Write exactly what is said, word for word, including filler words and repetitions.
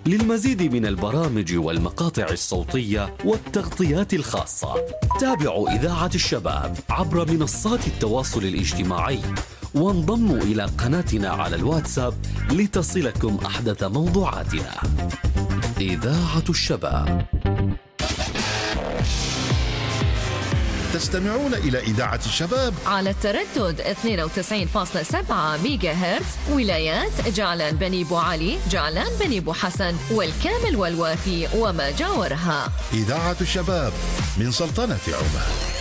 للمزيد من البرامج والمقاطع الصوتية والتغطيات الخاصة تابعوا إذاعة الشباب عبر منصات التواصل الاجتماعي، وانضموا إلى قناتنا على الواتساب لتصلكم أحدث موضوعاتنا. إذاعة الشباب. تستمعون إلى إذاعة الشباب على التردد اثنين وتسعين فاصلة سبعة ميجا هرتز، ولايات جعلان بني بو علي، جعلان بني بو حسن، والكامل والوافي وما جاورها. إذاعة الشباب من سلطنة عمان.